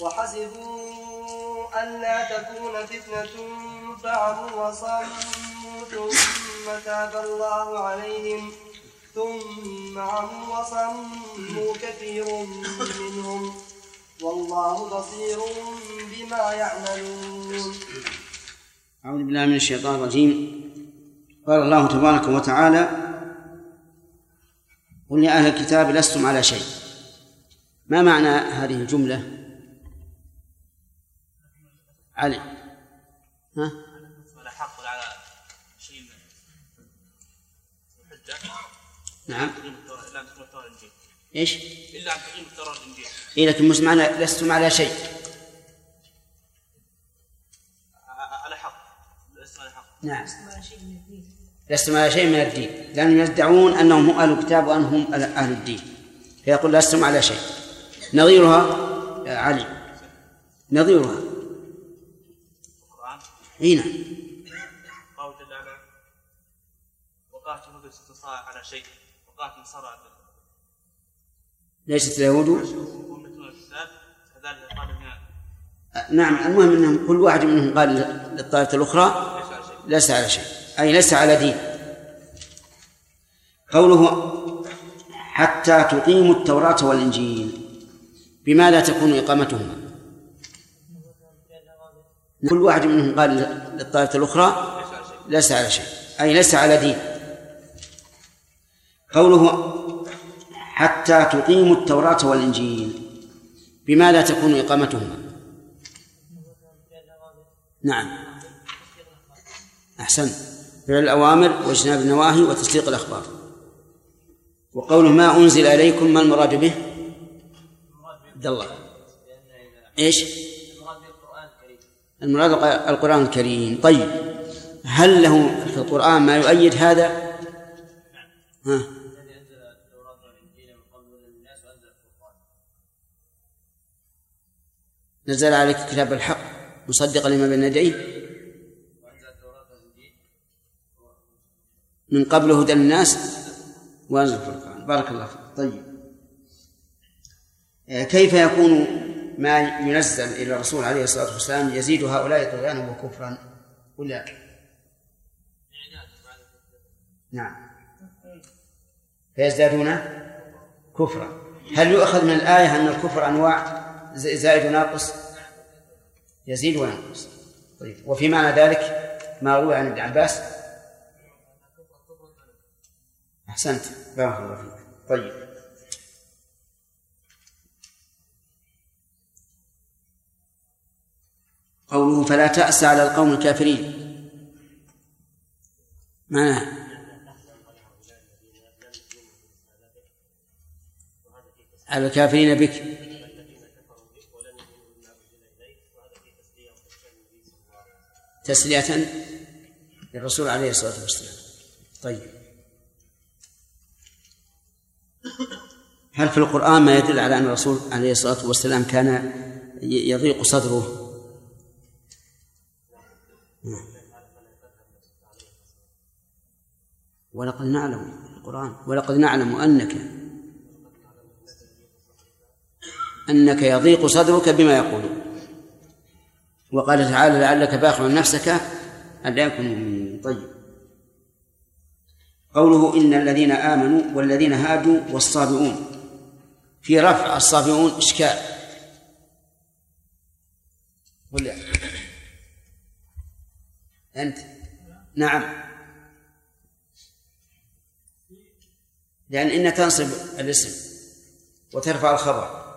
وحسبوا ألا تكون فتنة فعموا وصموا ثم تاب الله عليهم ثم عموا وصموا كثير منهم والله بصير بما يعملون. أعوذ بالله من الشيطان الرجيم. قال الله تبارك وتعالى: قل يا أهل الكتاب لستم على شيء. ما معنى هذه الجملة؟ علي ها؟ ولا حق على شيء حجة. نعم. إلا أن تقيم التوراة والإنجيل. إيش؟ إلا أن تقيم التوراة والإنجيل. إيه، لكن مش معنى لستم على شيء. على حق. لستم على حق. نعم. لستم على شيء من الدين، لأنهم يدعون أنهم هم أهل الكتاب وأنهم أهل الدين، فيقول لستم على شيء. نظيرها علي، نظيرها هنا قول جل وعلا: وقاتلوا ليست على شيء وقاتل نصارى ليست اليهود ومثل الكتاب كذلك قال نعم. المهم أنهم كل واحد منهم قال للطائفة الأخرى ليس على شيء، أي ليس على دين. قوله حتى تقيموا التوراة والإنجيل، بماذا تكون إقامتهما؟ كل واحد منهم قال للطائفة الأخرى ليس على شيء، أي ليس على دين. قوله حتى تقيموا التوراة والإنجيل، بماذا تكون إقامتهما؟ نعم، أحسن، فعل الأوامر واجتناب النواهي وتصديق الأخبار. وقوله ما أنزل إليكم، ما المراد به؟ عبد الله إيش؟ المراد القرآن الكريم. طيب، هل له في القرآن ما يؤيد هذا؟ ها؟ نزل عليك كتاب الحق مصدقا لما بين يديه من قبل هدى للناس وأنزل الفرقان. بارك الله فيك. طيب، كيف يكون ما ينزل إلى الرسول عليه الصلاة والسلام يزيد هؤلاء طغيانا وكفرا ولا؟ نعم، فيزدادون كفرا. هل يؤخذ من الآية أن الكفر أنواع زائد وناقص؟ يزيد وينقص. طيب، وفي معنى ذلك ما روى عن ابن عباس. أحسنت، بارك الله فيك. طيب، قوله فلا تأس على القوم الكافرين، معناه على الكافرين بك، تسلية للرسول عليه الصلاة والسلام. طيب، هل في القرآن ما يدل على أن الرسول عليه الصلاة والسلام كان يضيق صدره؟ ولقد نعلم القرآن ولقد نعلم أنك يضيق صدرك بما يقولون. وقال تعالى لعلك باخع نفسك ألا يكونوا مؤمنين. طيب، قوله إن الذين آمنوا والذين هادوا والصابئون، في رفع الصابئون إشكال ولا أنت؟ نعم، لأن إن تنصب الاسم وترفع الخبر.